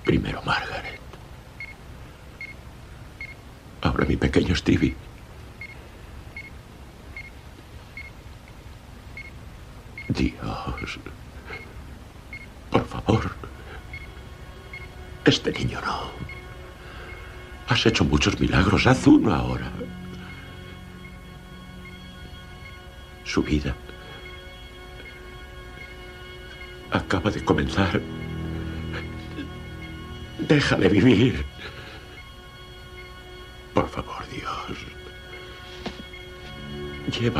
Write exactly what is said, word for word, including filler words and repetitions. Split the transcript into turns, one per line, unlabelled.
Primero Margaret. Ahora mi pequeño Stevie. Dios. Por favor. Este niño no. Has hecho muchos milagros. Haz uno ahora. Su vida acaba de comenzar. Déjale vivir. Por favor, Dios. Lleva